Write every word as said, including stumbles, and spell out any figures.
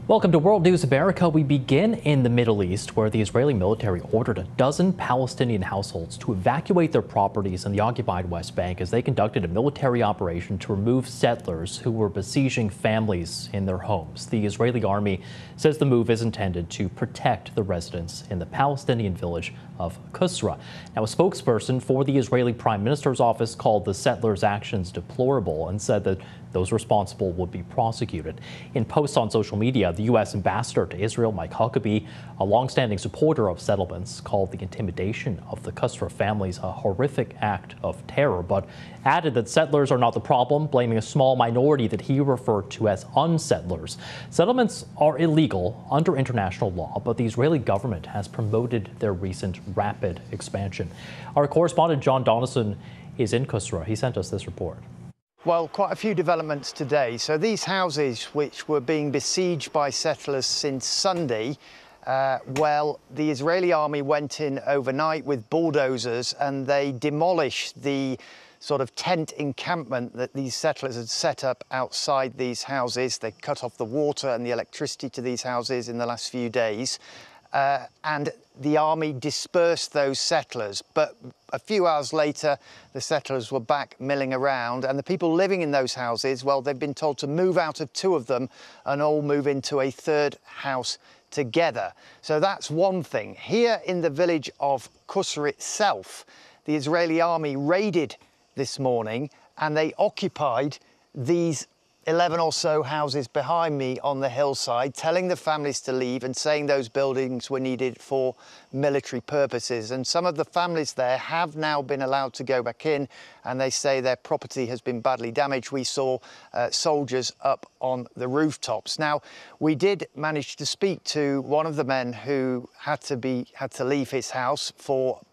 Welcome to World News America. We begin in the Middle East, where the Israeli military ordered a dozen Palestinian households to evacuate their properties in the occupied West Bank as they conducted a military operation to remove settlers who were besieging families in their homes. The Israeli army says the move is intended to protect the residents in the Palestinian village of Qusra. Now, a spokesperson for the Israeli Prime Minister's office called the settlers' actions deplorable and said that those responsible would be prosecuted. In posts on social media, the U S ambassador to Israel, Mike Huckabee, a longstanding supporter of settlements, called the intimidation of the Qusra families a horrific act of terror, but added that settlers are not the problem, blaming a small minority that he referred to as unsettlers. Settlements are illegal under international law, but the Israeli government has promoted their recent rapid expansion. Our correspondent John Donaldson is in Qusra. He sent us this report. Well, quite a few developments today. So these houses, which were being besieged by settlers since Sunday, uh, well, the Israeli army went in overnight with bulldozers and they demolished the sort of tent encampment that these settlers had set up outside these houses. They cut off the water and the electricity to these houses in the last few days. Uh, and the army dispersed those settlers. But a few hours later, the settlers were back milling around, and the people living in those houses, well, they've been told to move out of two of them and all move into a third house together. So that's one thing. Here in the village of Qusra itself, the Israeli army raided this morning and they occupied these eleven or so houses behind me on the hillside, telling the families to leave and saying those buildings were needed for military purposes. And some of the families there have now been allowed to go back in, and they say their property has been badly damaged. We saw uh, soldiers up on the rooftops. Now, we did manage to speak to one of the men who had to be had to leave his house for